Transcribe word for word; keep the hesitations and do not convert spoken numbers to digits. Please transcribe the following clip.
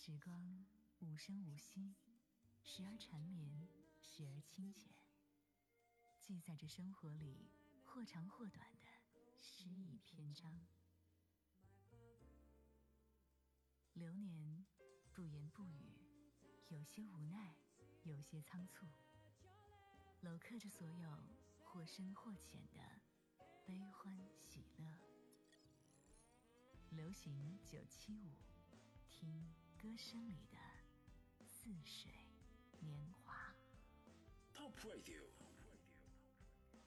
时光无声无息，时而缠绵，时而清浅，记载着生活里或长或短的诗意篇章。流年不言不语，有些无奈，有些仓促，镂刻着所有或深或浅的悲欢喜乐。流行九七五，听歌声里的似水年华。 Top Radio